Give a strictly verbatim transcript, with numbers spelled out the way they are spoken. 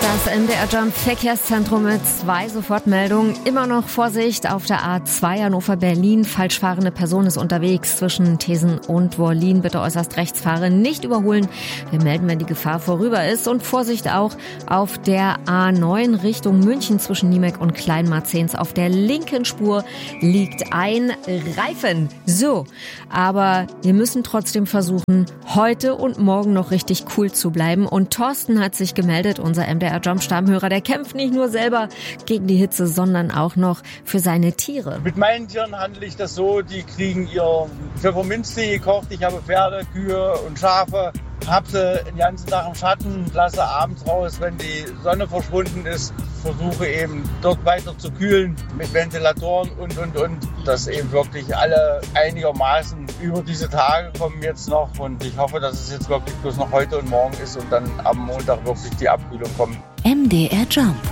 Das M D R Jump Verkehrszentrum mit zwei Sofortmeldungen. Immer noch Vorsicht auf der A zwei Hannover-Berlin. Falsch fahrende Person ist unterwegs zwischen Thesen und Wollin. Bitte äußerst rechts fahren, nicht überholen. Wir melden, wenn die Gefahr vorüber ist. Und Vorsicht auch auf der A neun Richtung München zwischen Niemek und Kleinmarzens. Auf der linken Spur liegt ein Reifen. So, aber wir müssen trotzdem versuchen, heute und morgen noch richtig cool zu bleiben. Und Thorsten hat sich gemeldet, unser M D R Jump-Stammhörer, der kämpft nicht nur selber gegen die Hitze, sondern auch noch für seine Tiere. Mit meinen Tieren handle ich das so, die kriegen ihr Pfefferminztee gekocht. Ich habe Pferde, Kühe und Schafe. Hab sie den ganzen Tag im Schatten, lasse abends raus, wenn die Sonne verschwunden ist. Versuche eben dort weiter zu kühlen mit Ventilatoren und, und, und. Dass eben wirklich alle einigermaßen über diese Tage kommen jetzt noch. Und ich hoffe, dass es jetzt wirklich bloß noch heute und morgen ist und dann am Montag wirklich die Abkühlung kommt. M D R Jump.